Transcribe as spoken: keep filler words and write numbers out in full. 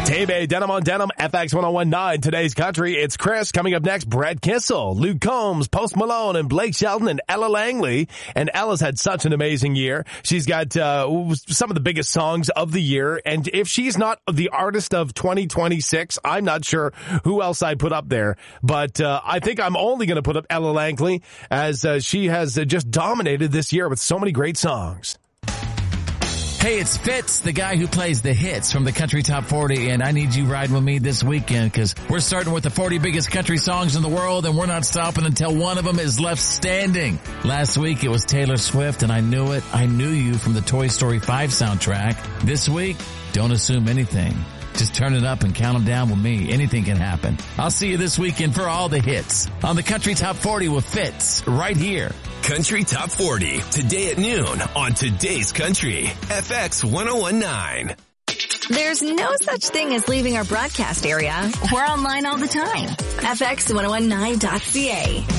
Tay-Bay, Denim on Denim, F X ten nineteen, today's country. It's Chris. Coming up next, Brett Kissel, Luke Combs, Post Malone, and Blake Shelton, and Ella Langley. And Ella's had such an amazing year. She's got uh some of the biggest songs of the year. And if she's not the artist of twenty twenty-six, I'm not sure who else I'd put up there. But uh I think I'm only going to put up Ella Langley, as uh, she has uh, just dominated this year with so many great songs. Hey, it's Fitz, the guy who plays the hits from the Country Top forty, and I need you riding with me this weekend because we're starting with the forty biggest country songs in the world, and we're not stopping until one of them is left standing. Last week, it was Taylor Swift, and I knew it. I knew you from the Toy Story five soundtrack. This week, don't assume anything. Just turn it up and count them down with me. Anything can happen. I'll see you this weekend for all the hits on the Country Top forty with Fitz right here. Country Top forty, today at noon on Today's Country, F X ten nineteen. There's no such thing as leaving our broadcast area. We're online all the time. F X ten nineteen dot C A.